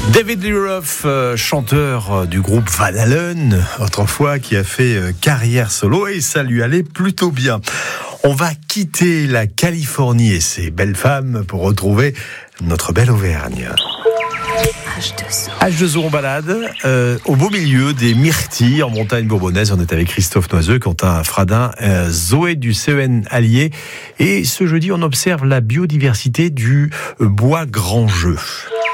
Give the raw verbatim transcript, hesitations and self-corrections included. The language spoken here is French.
David Lee Roth, euh, chanteur du groupe Van Halen, autrefois, qui a fait euh, carrière solo, et ça lui allait plutôt bien. On va quitter la Californie et ses belles femmes pour retrouver notre belle Auvergne. H deux O en balade, euh, au beau milieu des myrtilles en montagne bourbonnaise. On est avec Christophe Noiseux, Quentin Fradin, euh, Zoé du C E N Allier. Et ce jeudi, on observe la biodiversité du bois grand jeu.